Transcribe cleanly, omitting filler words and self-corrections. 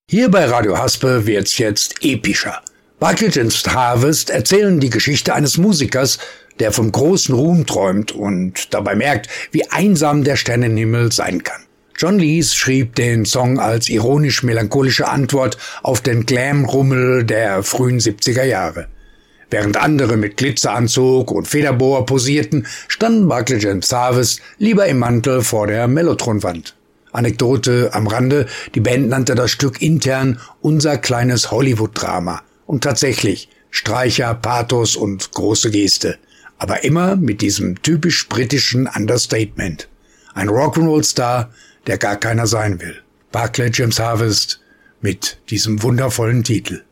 Hier bei Radio Haspe wird's jetzt epischer. Barclay James Harvest erzählen die Geschichte eines Musikers, der vom großen Ruhm träumt und dabei merkt, wie einsam der Sternenhimmel sein kann. John Lees schrieb den Song als ironisch-melancholische Antwort auf den Glam-Rummel der frühen 70er Jahre. Während andere mit Glitzeranzug und Federboa posierten, stand Barclay James Harvest lieber im Mantel vor der Mellotron-Wand. Anekdote am Rande, die Band nannte das Stück intern unser kleines Hollywood-Drama. Und tatsächlich, Streicher, Pathos und große Geste. Aber immer mit diesem typisch britischen Understatement. Ein Rock'n'Roll-Star, der gar keiner sein will. Barclay James Harvest mit diesem wundervollen Titel.